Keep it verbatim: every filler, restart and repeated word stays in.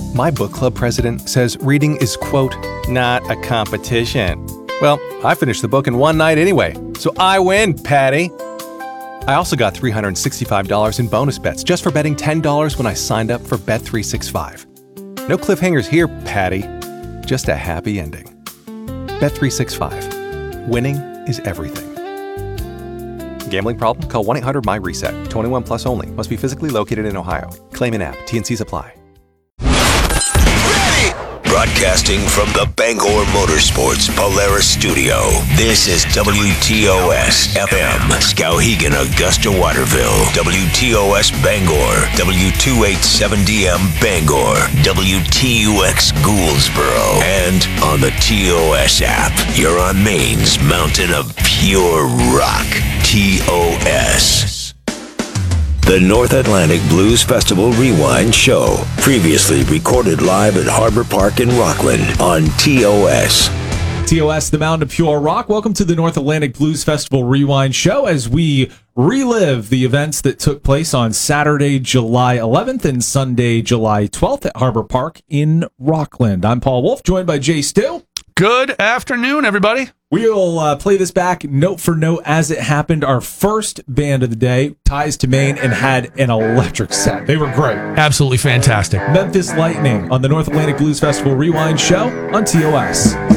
My book club president says reading is, quote, not a competition. Well, I finished the book in one night anyway, so I win, Patty. I also got three hundred sixty-five dollars in bonus bets just for betting ten dollars when I signed up for Bet three sixty-five. No cliffhangers here, Patty. Just a happy ending. Bet three sixty-five. Winning is everything. Gambling problem? Call one eight hundred M Y RESET. twenty-one plus only. Must be physically located in Ohio. Claim in app. T N Cs apply. Broadcasting from the Bangor Motorsports Polaris Studio, this is W T O S F M, Skowhegan, Augusta, Waterville, W T O S Bangor, W two eighty-seven D M Bangor, W T U X Gouldsboro, and on the T O S app. You're on Maine's mountain of pure rock, T O S. The North Atlantic Blues Festival Rewind Show, previously recorded live at Harbor Park in Rockland on T O S. T O S, the Mountain of Pure Rock. Welcome to the North Atlantic Blues Festival Rewind Show as we relive the events that took place on Saturday, July eleventh and Sunday, July twelfth at Harbor Park in Rockland. I'm Paul Wolf, joined by Jay Stu. Good afternoon, everybody. We'll uh, play this back note for note as it happened. Our first band of the day, Ties to Maine, and had an electric set. They were great. Absolutely fantastic. Memphis Lightning on the North Atlantic Blues Festival Rewind Show on T O S.